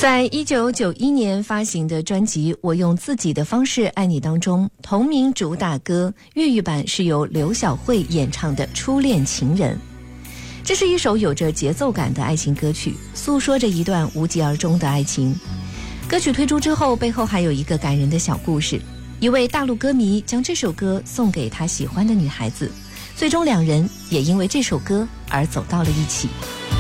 在1991年发行的专辑《我用自己的方式爱你》当中，同名主打歌粤语版是由刘晓慧演唱的《初恋情人》。这是一首有着节奏感的爱情歌曲，诉说着一段无疾而终的爱情。歌曲推出之后，背后还有一个感人的小故事。一位大陆歌迷将这首歌送给他喜欢的女孩子，最终两人也因为这首歌而走到了一起。